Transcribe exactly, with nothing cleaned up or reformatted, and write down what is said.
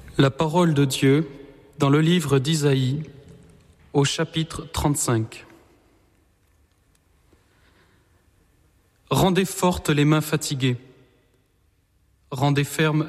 La parole de Dieu dans le livre d'Isaïe au chapitre trente-cinq. Rendez fortes les mains fatiguées, rendez fermes